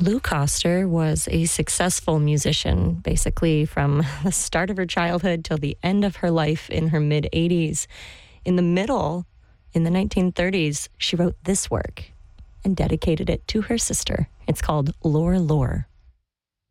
Lou Coster was a successful musician, basically from the start of her childhood till the end of her life in her mid-80s. In the middle, in the 1930s, she wrote this work and dedicated it to her sister. It's called Lore Lore.